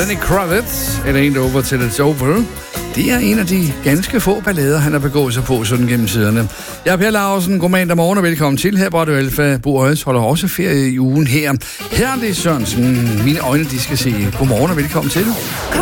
Lenny Kravitz, It Ain't Over Till It's Over. Det er en af de ganske få ballader, han har begået sig på sådan gennem tiderne. Jeg er Per Larsen, god mandag morgen og velkommen til her på Radio Alfa. Bo Øjes holder også ferie i ugen her. Her er det Sørensen, mine øjne de skal se. God morgen og velkommen til.